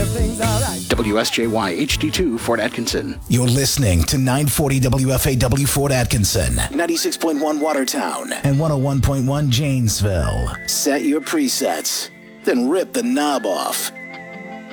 everything's alright. WSJY HD2 Fort Atkinson. You're listening to 940 WFAW Fort Atkinson, 96.1 Watertown, and 101.1 Janesville. Set your presets, then rip the knob off.